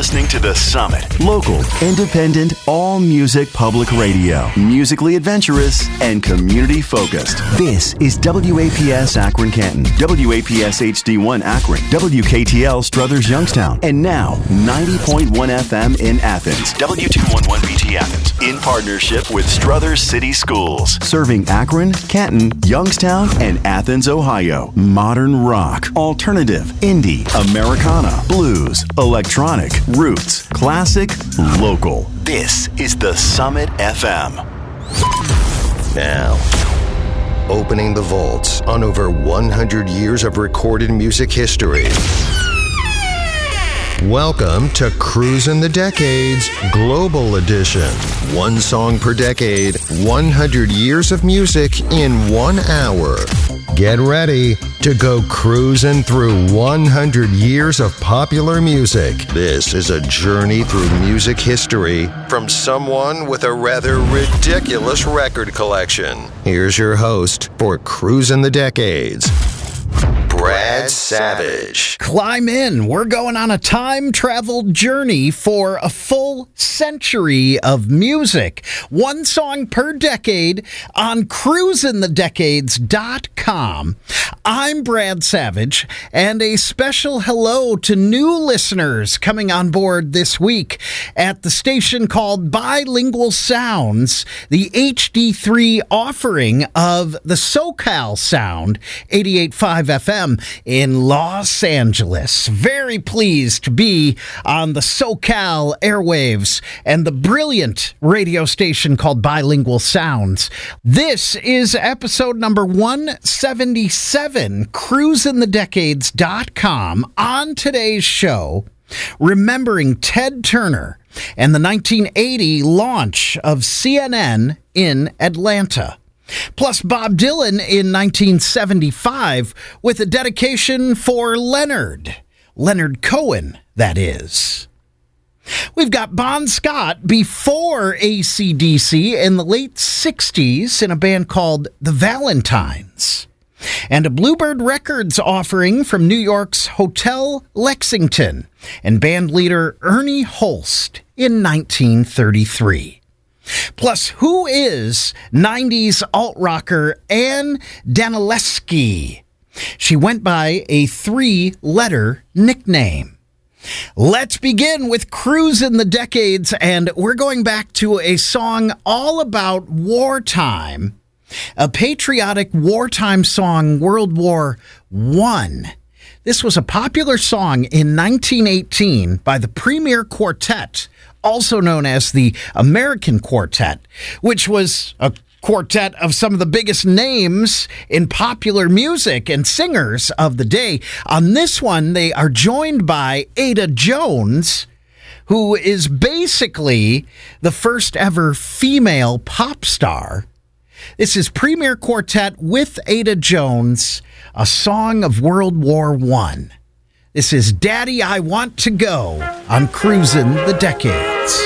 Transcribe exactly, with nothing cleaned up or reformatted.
listening to The Summit. Local, independent, all-music public radio. Musically adventurous and community-focused. This is W A P S Akron Canton, W A P S H D one Akron, W K T L Struthers Youngstown, and now ninety point one F M in Athens, W two eleven B T Athens, in partnership with Struthers City Schools, serving Akron, Canton, Youngstown, and Athens, Ohio. Modern rock, alternative, indie, Americana, blues, electronic, roots, classic, local. This is The Summit F M. Now, opening the vaults on over one hundred years of recorded music history. Welcome to Cruisin' the Decades Global Edition. One song per decade, one hundred years of music in one hour. Get ready to go cruising through one hundred years of popular music. This is a journey through music history from someone with a rather ridiculous record collection. Here's your host for Cruisin' the Decades, Brad Savage. Climb in. We're going on a time travel journey for a full century of music. One song per decade on cruisin the decades dot com. I'm Brad Savage, and a special hello to new listeners coming on board this week at the station called Bilingual Sounds, the H D three offering of the SoCal Sound, eighty-eight point five F M in Los Angeles. Very pleased to be on the SoCal airwaves and the brilliant radio station called Bilingual Sounds. This is episode number one seventy-seven, cruisin the decades dot com. On today's show, remembering Ted Turner and the nineteen eighty launch of C N N in Atlanta. Plus Bob Dylan in nineteen seventy-five with a dedication for Leonard. Leonard Cohen, that is. We've got Bon Scott before A C D C in the late sixties in a band called The Valentines. And a Bluebird Records offering from New York's Hotel Lexington and band leader Ernie Holst in nineteen thirty-three. Plus, who is nineties alt-rocker Ann Danilewski? She went by a three-letter nickname. Let's begin with Cruisin' the Decades, and we're going back to a song all about wartime, a patriotic wartime song, World War One. This was a popular song in nineteen eighteen by the Premier Quartet, also known as the American Quartet, which was a quartet of some of the biggest names in popular music and singers of the day. On this one, they are joined by Ada Jones, who is basically the first ever female pop star. This is Premier Quartet with Ada Jones, a song of World War One. This is Daddy, I Want to Go on Cruisin' the Decades.